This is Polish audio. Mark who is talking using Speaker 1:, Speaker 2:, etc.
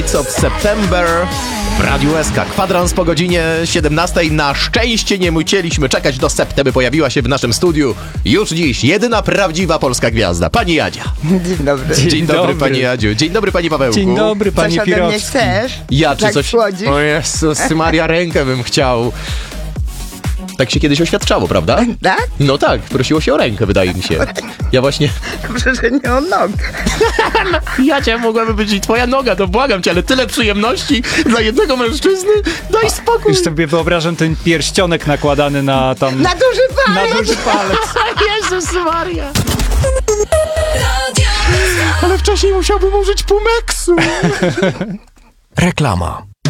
Speaker 1: of September w Radiu SK. Kwadrans po godzinie 17. Na szczęście nie musieliśmy czekać do septy, by pojawiła się w naszym studiu już dziś jedyna prawdziwa polska gwiazda, pani Jadzia.
Speaker 2: Dzień dobry.
Speaker 1: Dzień dobry, pani Jadziu. Dzień dobry, pani Pawełku.
Speaker 3: Dzień dobry, panie
Speaker 2: Coś ode mnie
Speaker 3: Pirowski.
Speaker 2: chcesz?
Speaker 1: Ja czy
Speaker 2: Tak
Speaker 1: coś...
Speaker 2: słodzisz?
Speaker 1: O Jezus Maria, rękę bym chciał. Tak się kiedyś oświadczało, prawda?
Speaker 2: Tak?
Speaker 1: No tak, prosiło się o rękę, wydaje mi się. Ja właśnie...
Speaker 2: Dobrze, że nie o nogę.
Speaker 1: Jadzia, mogłaby być i twoja noga, to błagam cię, ale tyle przyjemności dla jednego mężczyzny. Daj spokój.
Speaker 3: Już sobie wyobrażam ten pierścionek nakładany na tam...
Speaker 2: Na duży palec!
Speaker 3: na duży palec.
Speaker 1: Jezus Maria. Ale wcześniej musiałbym użyć Pumeksu.
Speaker 4: Reklama.